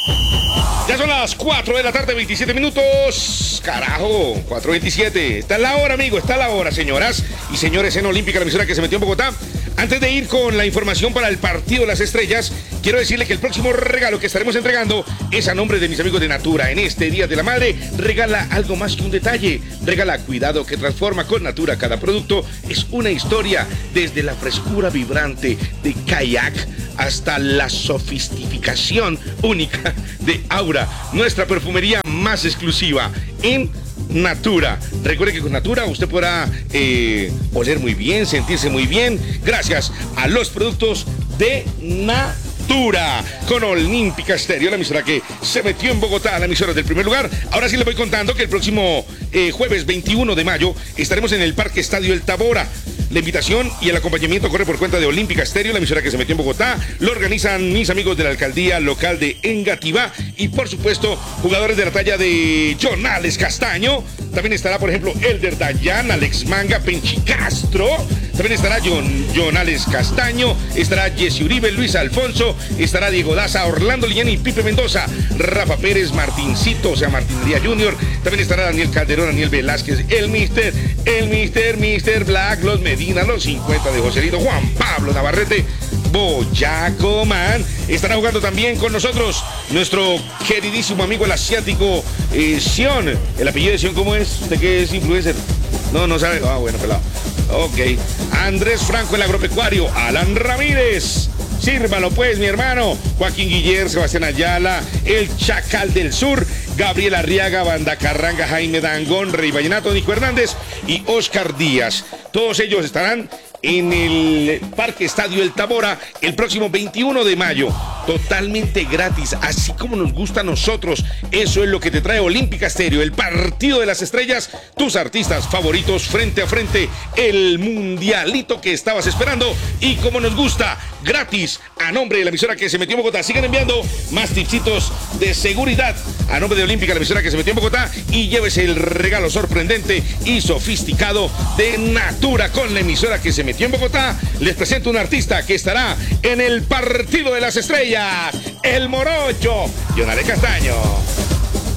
Ya son las 4 de la tarde, 27 minutos. Carajo, 4:27. Está la hora, amigo, está la hora, señoras y señores en Olímpica, la emisora que se metió en Bogotá. Antes de ir con la información para el partido de las estrellas, quiero decirle que el próximo regalo que estaremos entregando es a nombre de mis amigos de Natura. En este Día de la Madre, regala algo más que un detalle. Regala cuidado que transforma con Natura. Cada producto es una historia, desde la frescura vibrante de kayak hasta la sofisticación única de Aura, nuestra perfumería más exclusiva en Natura. Recuerde que con Natura usted podrá oler muy bien, sentirse muy bien, gracias a los productos de Natura. Con Olímpica Estéreo, la emisora que se metió en Bogotá, la emisora del primer lugar. Ahora sí le voy contando que el próximo jueves 21 de mayo estaremos en el Parque Estadio El Tabora. La invitación y el acompañamiento corre por cuenta de Olímpica Estéreo, la emisora que se metió en Bogotá. Lo organizan mis amigos de la alcaldía local de Engativá y, por supuesto, jugadores de la talla de Jonales Castaño. También estará, por ejemplo, Elder Dayan, Alex Manga, Penchi Castro. También estará Jonales Castaño, estará Jesse Uribe, Luis Alfonso, estará Diego Daza, Orlando Liñani, Pipe Mendoza, Rafa Pérez, Martincito, o sea, Martinería Junior. También estará Daniel Calderón, Daniel Velázquez, el Mister Black, los Medina, los 50 de Joselito, Juan Pablo Navarrete, Boyaco Man. Estará jugando también con nosotros nuestro queridísimo amigo el asiático Sion. El apellido de Sion, ¿cómo es? ¿Usted que es influencer? No sabe. Ah, bueno, pelado. Ok. Andrés Franco, el agropecuario. Alan Ramírez. Sírvalo pues, mi hermano. Joaquín Guiller, Sebastián Ayala, el Chacal del Sur, Gabriel Arriaga, Banda Carranga, Jaime Dangón, Rey Vallenato, Nico Hernández y Oscar Díaz. Todos ellos estarán en el Parque Estadio El Tabora el próximo 21 de mayo. Totalmente gratis, así como nos gusta a nosotros. Eso es lo que te trae Olímpica Estéreo, el partido de las estrellas, tus artistas favoritos frente a frente, el mundialito que estabas esperando y como nos gusta, gratis, a nombre de la emisora que se metió en Bogotá. Sigan enviando más tipsitos de seguridad a nombre de Olímpica, la emisora que se metió en Bogotá, y llévese el regalo sorprendente y sofisticado de Natura con la emisora que se metió en Bogotá. Les presento un artista que estará en el partido de las estrellas, el morocho, Jonales Castaño.